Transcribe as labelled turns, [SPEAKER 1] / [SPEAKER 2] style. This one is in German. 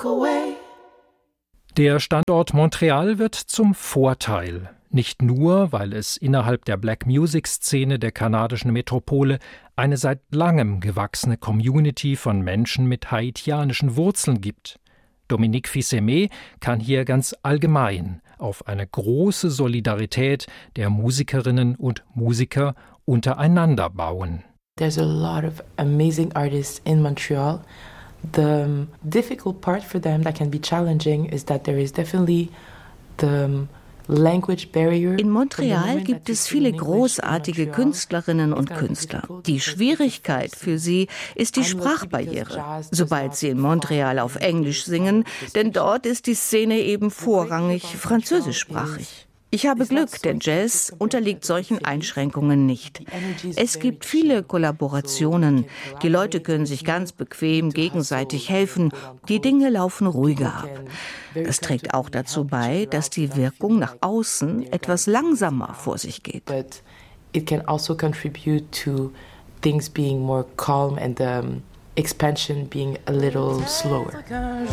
[SPEAKER 1] walk away.
[SPEAKER 2] Der Standort Montreal wird zum Vorteil. Nicht nur, weil es innerhalb der Black-Music-Szene der kanadischen Metropole eine seit langem gewachsene Community von Menschen mit haitianischen Wurzeln gibt. Dominique Fils-Aimé kann hier ganz allgemein auf eine große Solidarität der Musikerinnen und Musiker untereinander bauen.
[SPEAKER 1] There's a lot of amazing artists in Montreal. The difficult part for them that can be challenging is that there is definitely the language barrier.
[SPEAKER 3] In Montreal gibt es viele großartige Künstlerinnen und Künstler. Die Schwierigkeit für sie ist die Sprachbarriere, sobald sie in Montreal auf Englisch singen, denn dort ist die Szene eben vorrangig französischsprachig. Ich habe Glück, denn Jazz unterliegt solchen Einschränkungen nicht. Es gibt viele Kollaborationen. Die Leute können sich ganz bequem gegenseitig helfen. Die Dinge laufen ruhiger ab. Das trägt auch dazu bei, dass die Wirkung nach außen etwas langsamer vor sich geht.
[SPEAKER 1] It can also contribute to things being more calm and the expansion being a little slower.